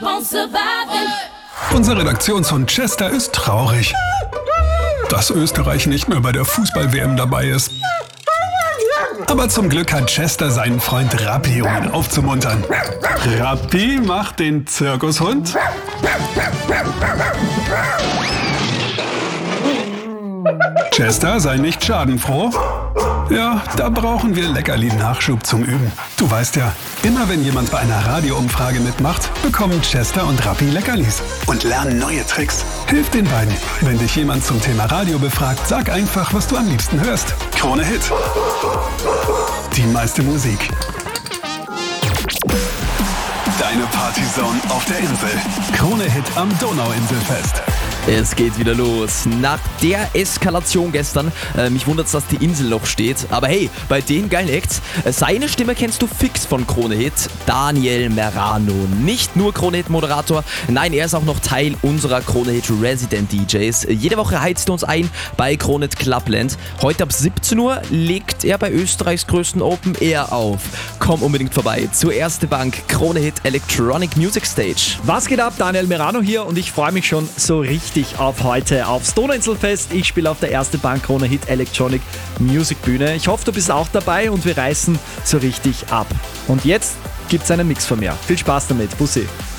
won't survive. Unser Redaktionshund Chester ist traurig, dass Österreich nicht mehr bei der Fußball-WM dabei ist. Aber zum Glück hat Chester seinen Freund Rappi, um ihn aufzumuntern. Rappi macht den Zirkushund. Chester sei nicht schadenfroh. Ja, da brauchen wir Leckerli-Nachschub zum Üben. Du weißt ja, immer wenn jemand bei einer Radioumfrage mitmacht, bekommen Chester und Rappi Leckerlis und lernen neue Tricks. Hilf den beiden. Wenn dich jemand zum Thema Radio befragt, sag einfach, was du am liebsten hörst. Krone Hit. Die meiste Musik. Deine Partyzone auf der Insel. Krone Hit am Donauinselfest. Es geht wieder los. Nach der Eskalation gestern, mich wundert's, dass die Insel noch steht. Aber hey, bei den geilen Acts, seine Stimme kennst du fix von Krone Hit. Daniel Merano. Nicht nur Krone Hit Moderator, nein, er ist auch noch Teil unserer Krone Hit Resident DJs. Jede Woche heizt er uns ein bei Krone Hit Clubland. Heute ab 17 Uhr legt er bei Österreichs größten Open Air auf. Komm unbedingt vorbei zur Erste Bank Krone Hit Electronic Music Stage. Was geht ab? Daniel Merano hier und ich freue mich schon so richtig auf heute aufs Donauinselfest. Ich spiele auf der Erste Bank Krone Hit Electronic Music Bühne. Ich hoffe, du bist auch dabei und wir reißen so richtig ab. Und jetzt gibt's einen Mix von mir. Viel Spaß damit. Bussi.